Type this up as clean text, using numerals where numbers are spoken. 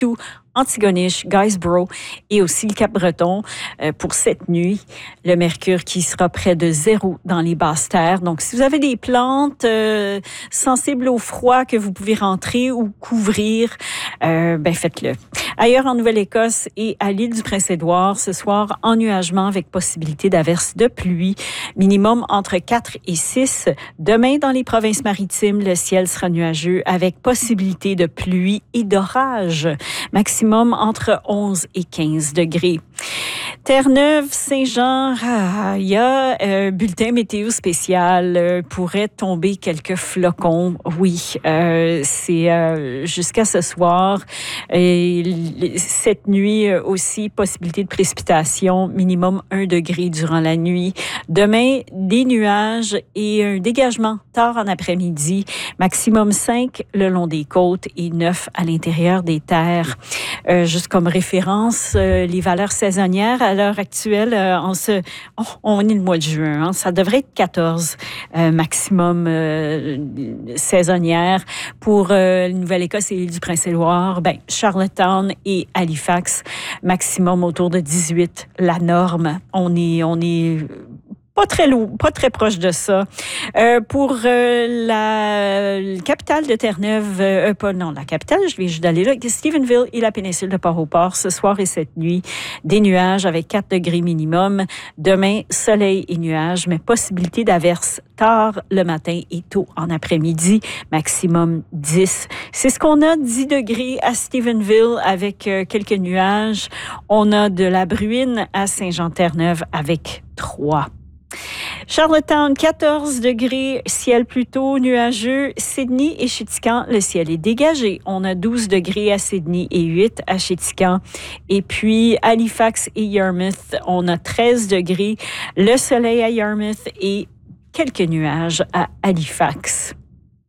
Lisieux, Antigonish, Guysborough et aussi le Cap-Breton pour cette nuit. Le mercure qui sera près de 0 dans les basses terres. Donc, si vous avez des plantes sensibles au froid que vous pouvez rentrer ou couvrir, faites-le. Ailleurs en Nouvelle-Écosse et à l'île du Prince-Édouard, ce soir, ennuagement avec possibilité d'averses de pluie. Minimum entre 4 et 6. Demain, dans les provinces maritimes, le ciel sera nuageux avec possibilité de pluie et d'orage. Maximum entre 11 et 15 degrés. Terre-Neuve, Saint-Jean, il y a bulletin météo spécial. Pourrait tomber quelques flocons. Oui, c'est jusqu'à ce soir. Et cette nuit aussi, possibilité de précipitation, minimum 1 degré durant la nuit. Demain, des nuages et un dégagement tard en après-midi. Maximum 5 le long des côtes et 9 à l'intérieur des terres. Juste comme référence, les valeurs saisonnières à l'heure actuelle, on est le mois de juin, hein, ça devrait être 14 maximum saisonnières pour Nouvelle-Écosse et l'île du Prince-Édouard. Charlottetown et Halifax, maximum autour de 18, la norme. On est pas très lourd, pas très proche de ça. Pour la capitale de Terre-Neuve, la capitale, je viens juste d'aller là, Stephenville et la péninsule de Port-au-Port, ce soir et cette nuit, des nuages avec 4 degrés minimum. Demain, soleil et nuages, mais possibilité d'averses tard le matin et tôt en après-midi, maximum 10. C'est ce qu'on a, 10 degrés à Stephenville avec quelques nuages. On a de la bruine à Saint-Jean-Terre-Neuve avec 3. Charlottetown, 14 degrés, ciel plutôt nuageux. Sydney et Chéticamp, le ciel est dégagé. On a 12 degrés à Sydney et 8 à Chéticamp. Et puis, Halifax et Yarmouth, on a 13 degrés. Le soleil à Yarmouth et quelques nuages à Halifax.